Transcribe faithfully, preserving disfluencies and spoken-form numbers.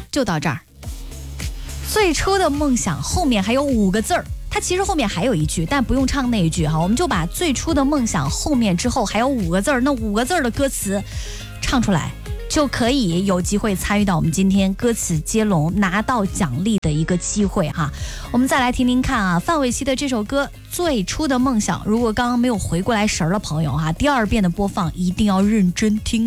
就到这儿。最初的梦想后面还有五个字儿，它其实后面还有一句，但不用唱那一句哈，我们就把最初的梦想后面之后还有五个字儿，那五个字儿的歌词唱出来，就可以有机会参与到我们今天歌词接龙拿到奖励的一个机会哈。我们再来听听看啊，范玮琪的这首歌《最初的梦想》，如果刚刚没有回过来神儿的朋友哈，第二遍的播放一定要认真听。